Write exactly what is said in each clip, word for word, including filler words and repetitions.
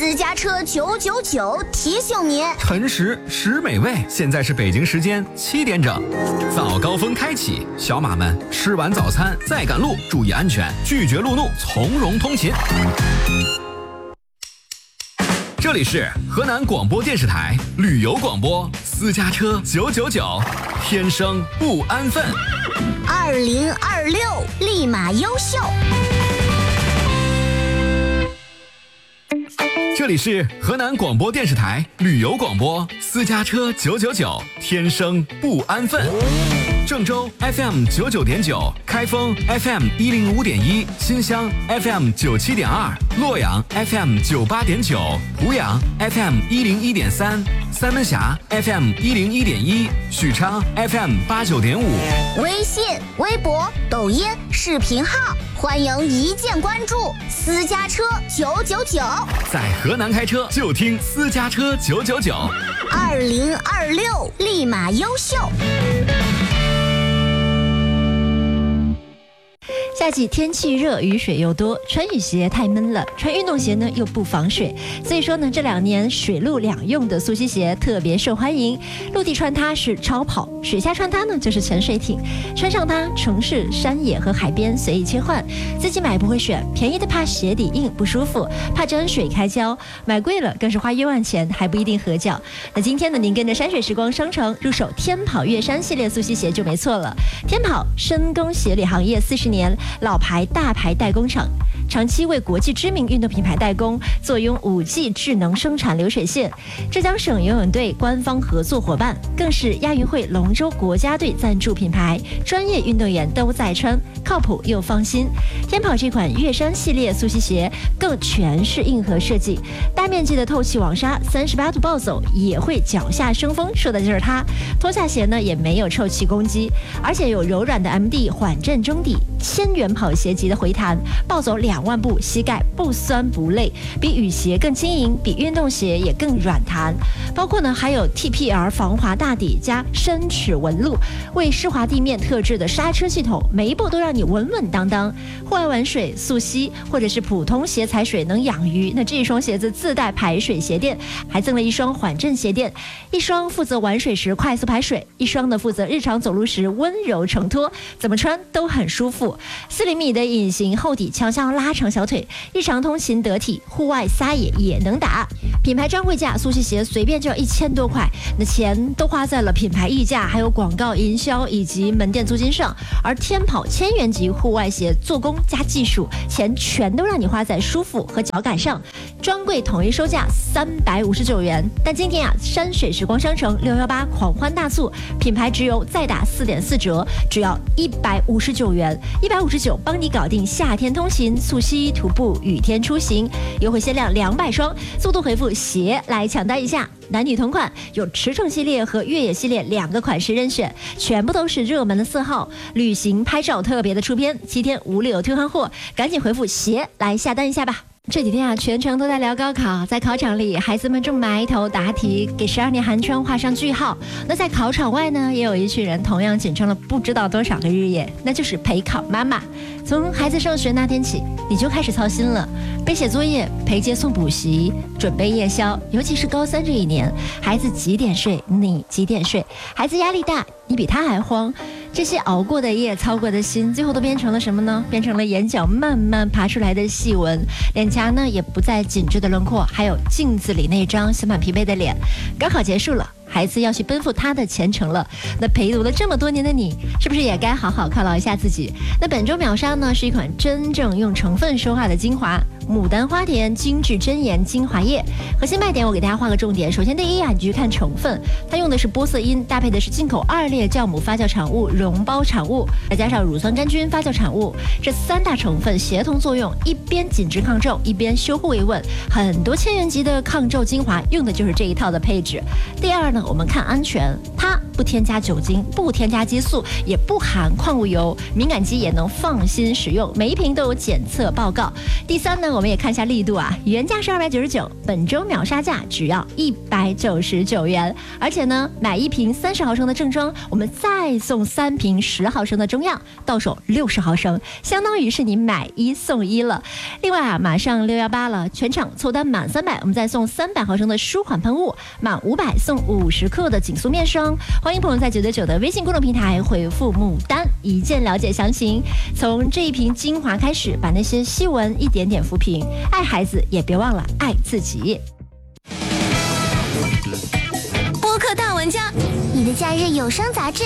私家车九九九提醒您： 晨时食美味，现在是北京时间七点整，早高峰开启，小马们吃完早餐再赶路，注意安全，拒绝路怒，从容通勤。这里是河南广播电视台旅游广播，私家车九九九，天生不安分。 二零二六立马优秀。 这里是河南广播电视台旅游广播，私家车九九九，天生不安分。郑州 F M 九九点九，开封 F M 一零五点一，新乡 F M 九七点二，洛阳 F M 九八点九，湖阳 F M 一零一点三，三门峡 F M 一零一点一，许昌 F M 八九点五。 微信、微博、抖音、视频号，欢迎一键关注。私家车九九九， 在河南开车就听私家车九九九。 二零二六立马优秀。 夏季天气热，雨水又多，穿雨鞋太闷了，穿运动鞋呢又不防水，所以说呢，这两年水陆两用的速吸鞋特别受欢迎。陆地穿它是超跑，水下穿它呢就是潜水艇。穿上它，城市、山野和海边随意切换。自己买不会选，便宜的怕鞋底硬不舒服，怕沾水开胶；买贵了更是花冤枉钱，还不一定合脚。那今天呢，您跟着山水时光商城入手天跑月山系列速吸鞋就没错了。天跑深耕鞋履行业四十年。老牌大牌代工厂，长期为国际知名运动品牌代工，坐拥五 G 智能生产流水线。浙江省游泳队官方合作伙伴，更是亚运会龙舟国家队赞助品牌，专业运动员都在穿，靠谱又放心。天跑这款月山系列速吸鞋更全是硬核设计，大面积的透气网纱，三十八度暴走也会脚下生风，说的就是它。脱下鞋呢也没有臭气攻击，而且有柔软的 M D 缓震中底，千元跑鞋级的回弹，暴走两万步膝盖不酸不累，比雨鞋更轻盈，比运动鞋也更软弹。包括呢还有 T P R 防滑大底加深齿纹路，为湿滑地面特制的刹车系统，每一步都让你稳稳当当。户外玩水、速吸或者是普通鞋踩水能养鱼，那这一双鞋子自带排水鞋垫，还赠了一双缓震鞋垫，一双负责玩水时快速排水，一双呢负责日常走路时温柔承托，怎么穿都很舒服。四厘米的隐形厚底强效拉长小腿，日常通勤得体，户外撒野也能打。品牌专柜价速吸鞋随便就要一千多块，那钱都花在了品牌溢价、还有广告营销以及门店租金上。而天跑千元级户外鞋做工加技术，钱全都让你花在舒服和脚感上。专柜统一售价三百五十九元，但今天啊，山水时光商城六幺八狂欢大促，品牌直邮再打四点四折，只要一百五十九元，一百五十九帮你搞定夏天通勤、速吸、徒步、雨天出行，优惠限量两百双，速度回复鞋来抢单一下。男女同款，有驰骋系列和越野系列两个款式任选，全部都是热门的色号，旅行拍照特别的出片，七天无理由退换货，赶紧回复鞋来下单一下吧。这几天啊，全程都在聊高考，在考场里，孩子们正埋头答题，给十二年寒窗画上句号。那在考场外呢，也有一群人同样紧张了不知道多少个日夜，那就是陪考妈妈。从孩子上学那天起，你就开始操心了，背写作业、陪接送补习、准备夜宵，尤其是高三这一年，孩子几点睡，你几点睡，孩子压力大，你比他还慌。这些熬过的夜、操过的心，最后都变成了什么呢？变成了眼角慢慢爬出来的细纹，脸颊呢也不再紧致的轮廓，还有镜子里那张写满疲惫的脸。高考结束了，孩子要去奔赴他的前程了。那陪读了这么多年的你，是不是也该好好犒劳一下自己？那本周秒杀呢，是一款真正用成分说话的精华，牡丹花田精致真颜精华液。核心卖点我给大家画个重点，首先第一啊，你去看成分，它用的是玻色因，搭配的是进口二裂酵母发酵产物、溶胞产物，再加上乳酸杆菌发酵产物，这三大成分协同作用，一边紧致抗皱，一边修护维稳。很多千元级的抗皱精华用的就是这一套的配置。第二呢，我们看安全，它不添加酒精，不添加激素，也不含矿物油，敏感肌也能放心使用，每一瓶都有检测报告。第三呢， 我们也看一下力度啊，原价是二百九十九，本周秒杀价只要一百九十九元。而且呢，买一瓶三十毫升的正装，我们再送三瓶十毫升的中样，到手六十毫升，相当于是你买一送一了。另外啊，马上六一八了，全场凑单满三百，我们再送三百毫升的舒缓喷雾，满五百送五十克的紧缩面霜。欢迎朋友在九九九的微信公众平台回复牡丹，一键了解详情。从这一瓶精华开始，把那些细纹一点点抚平。爱孩子也别忘了爱自己。 播客大玩家，你的假日有声杂志。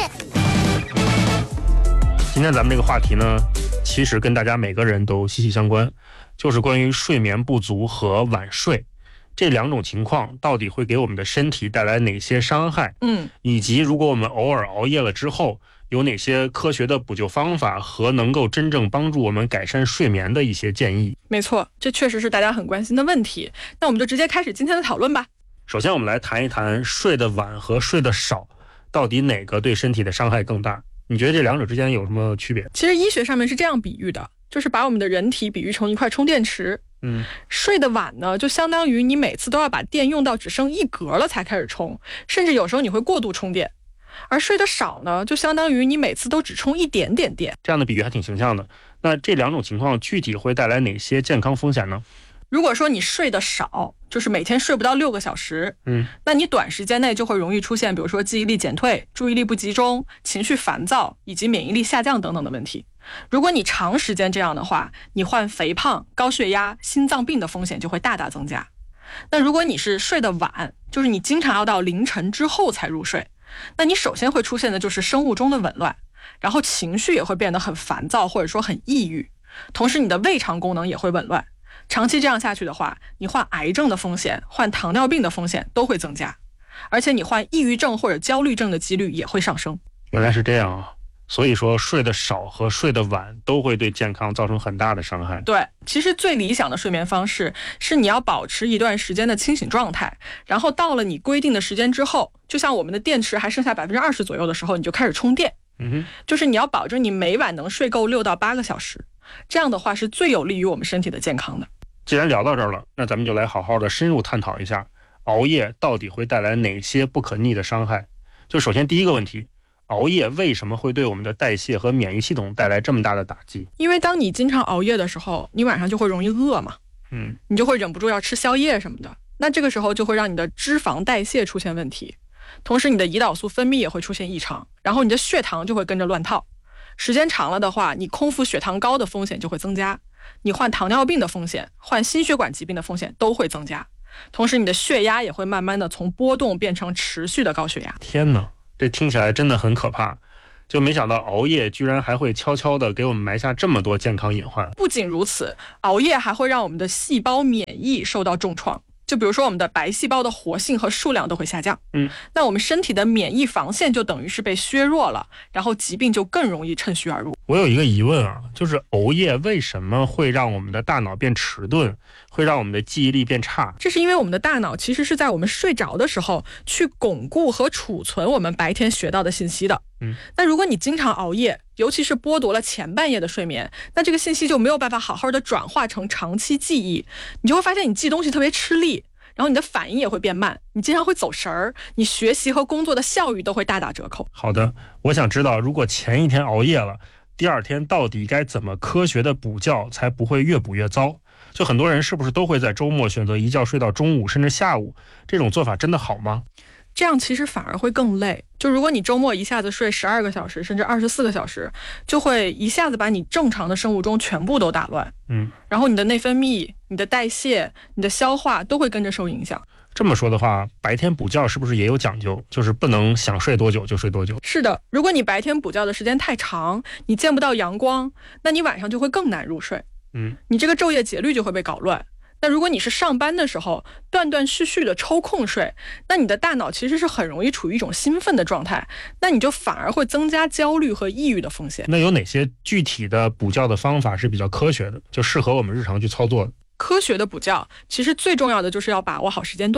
今天咱们这个话题呢，其实跟大家每个人都息息相关，就是关于睡眠不足和晚睡这两种情况到底会给我们的身体带来哪些伤害， 嗯， 以及如果我们偶尔熬夜了之后，有哪些科学的补救方法和能够真正帮助我们改善睡眠的一些建议。 没错，这确实是大家很关心的问题。那我们就直接开始今天的讨论吧。 首先我们来谈一谈睡得晚和睡得少到底哪个对身体的伤害更大，你觉得这两者之间有什么区别？ 其实医学上面是这样比喻的，就是把我们的人体比喻成一块充电池。 嗯， 睡得晚呢，就相当于你每次都要把电用到只剩一格了才开始充，甚至有时候你会过度充电。而睡得少呢，就相当于你每次都只充一点点电。 这样的比喻还挺形象的。那这两种情况具体会带来哪些健康风险呢？ 如果说你睡得少，就是每天睡不到六个小时， 嗯， 那你短时间内就会容易出现比如说记忆力减退、注意力不集中、情绪烦躁以及免疫力下降等等的问题。如果你长时间这样的话，你患肥胖、高血压、心脏病的风险就会大大增加。那如果你是睡得晚，就是你经常要到凌晨之后才入睡，那你首先会出现的就是生物钟的紊乱，然后情绪也会变得很烦躁或者说很抑郁，同时你的胃肠功能也会紊乱。长期这样下去的话，你患癌症的风险、患糖尿病的风险都会增加，而且你患抑郁症或者焦虑症的几率也会上升。 原来是这样啊！所以说睡得少和睡得晚都会对健康造成很大的伤害。 对，其实最理想的睡眠方式是你要保持一段时间的清醒状态，然后到了你规定的时间之后，就像我们的电池还剩下百分之二十左右的时候，你就开始充电。 嗯哼， 就是你要保证你每晚能睡够六到八个小时，这样的话是最有利于我们身体的健康的。 既然聊到这儿了，那咱们就来好好的深入探讨一下，熬夜到底会带来哪些不可逆的伤害。就首先第一个问题，熬夜为什么会对我们的代谢和免疫系统带来这么大的打击？ 因为当你经常熬夜的时候，你晚上就会容易饿嘛， 嗯， 你就会忍不住要吃宵夜什么的，那这个时候就会让你的脂肪代谢出现问题，同时你的胰岛素分泌也会出现异常，然后你的血糖就会跟着乱套。时间长了的话，你空腹血糖高的风险就会增加，你患糖尿病的风险、患心血管疾病的风险都会增加，同时你的血压也会慢慢的从波动变成持续的高血压。 天哪，这听起来真的很可怕，就没想到熬夜居然还会悄悄的给我们埋下这么多健康隐患。 不仅如此，熬夜还会让我们的细胞免疫受到重创，就比如说我们的白细胞的活性和数量都会下降， 嗯， 那我们身体的免疫防线就等于是被削弱了，然后疾病就更容易趁虚而入。 我有一个疑问啊，就是熬夜为什么会让我们的大脑变迟钝，会让我们的记忆力变差？ 这是因为我们的大脑其实是在我们睡着的时候去巩固和储存我们白天学到的信息的。 嗯， 那如果你经常熬夜，尤其是剥夺了前半夜的睡眠，那这个信息就没有办法好好的转化成长期记忆，你就会发现你记东西特别吃力，然后你的反应也会变慢，你经常会走神儿，你学习和工作的效率都会大打折扣。 好的，我想知道如果前一天熬夜了，第二天到底该怎么科学的补觉才不会越补越糟？就很多人是不是都会在周末选择一觉睡到中午甚至下午？这种做法真的好吗？ 这样其实反而会更累，就如果你周末一下子睡十二个小时甚至二十四个小时，就会一下子把你正常的生物钟全部都打乱， 嗯， 然后你的内分泌、你的代谢、你的消化都会跟着受影响。 这么说的话，白天补觉是不是也有讲究，就是不能想睡多久就睡多久？ 是的，如果你白天补觉的时间太长，你见不到阳光，那你晚上就会更难入睡， 嗯， 你这个昼夜节律就会被搞乱。那如果你是上班的时候断断续续的抽空睡，那你的大脑其实是很容易处于一种兴奋的状态，那你就反而会增加焦虑和抑郁的风险。 那有哪些具体的补觉的方法是比较科学的，就适合我们日常去操作的？ 科学的补觉其实最重要的就是要把握好时间段，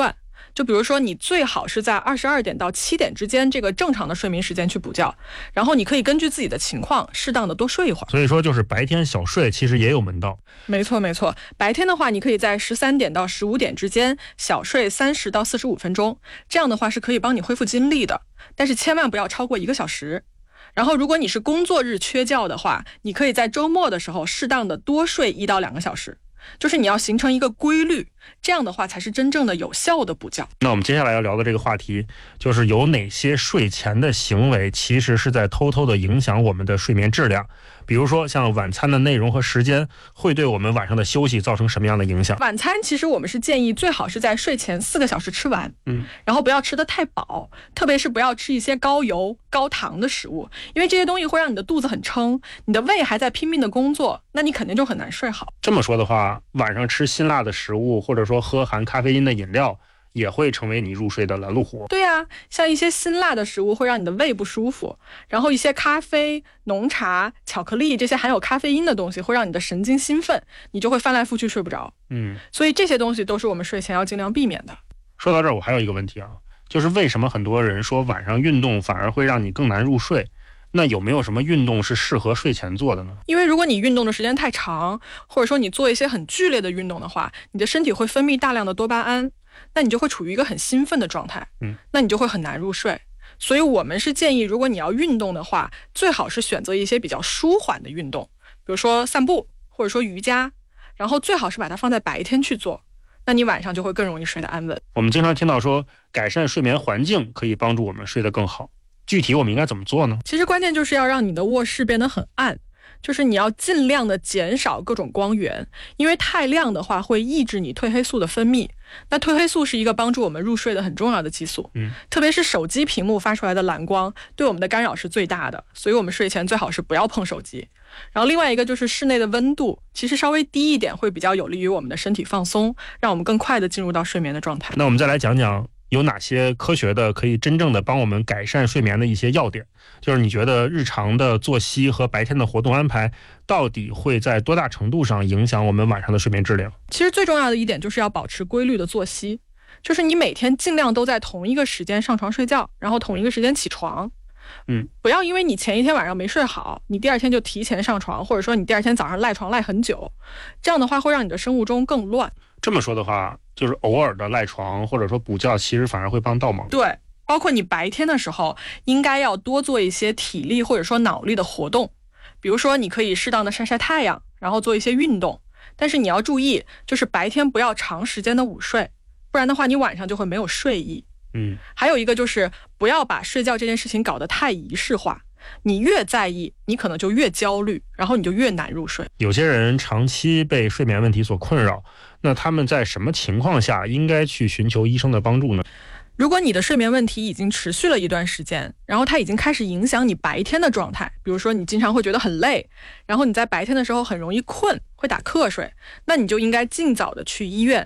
就比如说你最好是在二十二点到七点之间这个正常的睡眠时间去补觉，然后你可以根据自己的情况适当的多睡一会儿。 所以说就是白天小睡其实也有门道。 没错没错，白天的话你可以在十三点到十五点之间小睡三十到四十五分钟，这样的话是可以帮你恢复精力的，但是千万不要超过一个小时。然后如果你是工作日缺觉的话，你可以在周末的时候适当的多睡一到两个小时，就是你要形成一个规律，这样的话才是真正的有效的补觉。 那我们接下来要聊的这个话题就是有哪些睡前的行为其实是在偷偷的影响我们的睡眠质量，比如说像晚餐的内容和时间会对我们晚上的休息造成什么样的影响。 晚餐其实我们是建议最好是在睡前四个小时吃完， 嗯， 然后不要吃得太饱，特别是不要吃一些高油高糖的食物，因为这些东西会让你的肚子很撑，你的胃还在拼命的工作，那你肯定就很难睡好。 这么说的话，晚上吃辛辣的食物或者说喝含咖啡因的饮料也会成为你入睡的拦路虎。 对啊，像一些辛辣的食物会让你的胃不舒服，然后一些咖啡、浓茶、巧克力这些含有咖啡因的东西会让你的神经兴奋，你就会翻来覆去睡不着。 嗯， 所以这些东西都是我们睡前要尽量避免的。 说到这儿，我还有一个问题啊，就是为什么很多人说晚上运动反而会让你更难入睡？那有没有什么运动是适合睡前做的呢？ 因为如果你运动的时间太长，或者说你做一些很剧烈的运动的话，你的身体会分泌大量的多巴胺，那你就会处于一个很兴奋的状态， 嗯， 那你就会很难入睡。所以我们是建议，如果你要运动的话，最好是选择一些比较舒缓的运动，比如说散步或者说瑜伽，然后最好是把它放在白天去做，那你晚上就会更容易睡得安稳。 我们经常听到说改善睡眠环境可以帮助我们睡得更好，具体我们应该怎么做呢？ 其实关键就是要让你的卧室变得很暗，就是你要尽量的减少各种光源，因为太亮的话会抑制你褪黑素的分泌。那褪黑素是一个帮助我们入睡的很重要的激素， 嗯， 特别是手机屏幕发出来的蓝光对我们的干扰是最大的，所以我们睡前最好是不要碰手机。然后另外一个就是室内的温度其实稍微低一点会比较有利于我们的身体放松，让我们更快的进入到睡眠的状态。 那我们再来讲讲有哪些科学的可以真正的帮我们改善睡眠的一些要点，就是你觉得日常的作息和白天的活动安排到底会在多大程度上影响我们晚上的睡眠质量？ 其实最重要的一点就是要保持规律的作息，就是你每天尽量都在同一个时间上床睡觉，然后同一个时间起床。 嗯， 不要因为你前一天晚上没睡好，你第二天就提前上床，或者说你第二天早上赖床赖很久，这样的话会让你的生物钟更乱。 这么说的话，就是偶尔的赖床或者说补觉其实反而会帮倒忙。 对，包括你白天的时候应该要多做一些体力或者说脑力的活动，比如说你可以适当的晒晒太阳，然后做一些运动，但是你要注意，就是白天不要长时间的午睡，不然的话你晚上就会没有睡意。 嗯， 还有一个就是不要把睡觉这件事情搞得太仪式化，你越在意你可能就越焦虑，然后你就越难入睡。 有些人长期被睡眠问题所困扰，那他们在什么情况下应该去寻求医生的帮助呢？ 如果你的睡眠问题已经持续了一段时间，然后它已经开始影响你白天的状态，比如说你经常会觉得很累，然后你在白天的时候很容易困，会打瞌睡，那你就应该尽早的去医院